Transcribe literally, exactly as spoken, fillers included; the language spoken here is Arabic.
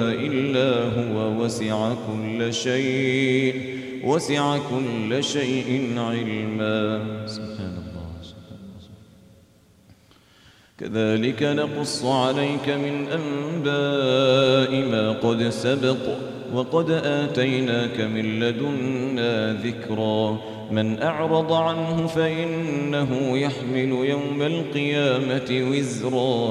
إلا هو وسع كل شيء وسع كل شيء علما. سبحان الله. كذلك نقص عليك من أنباء ما قد سبق وقد آتيناك من لدنا ذكرا. من أعرض عنه فإنه يحمل يوم القيامة وزرا